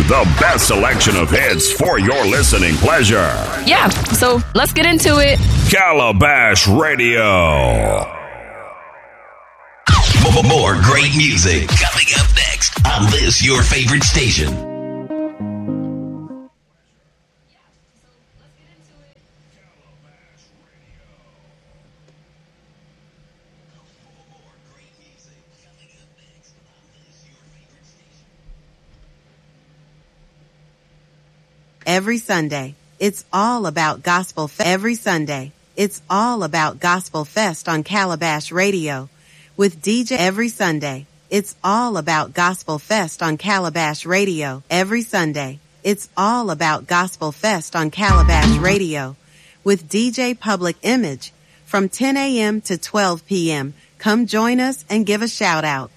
the best selection of hits for your listening pleasure. Yeah, so let's get into it. Calabash Radio. More great music coming up next on this, your favorite station. Every Sunday, it's all about Gospel Fest. Every Sunday, it's all about Gospel Fest on Calabash Radio with DJ. Every Sunday, it's all about Gospel Fest on Calabash Radio. Every Sunday, it's all about Gospel Fest on Calabash Radio with DJ Public Image from 10 a.m. to 12 p.m. Come join us and give a shout out.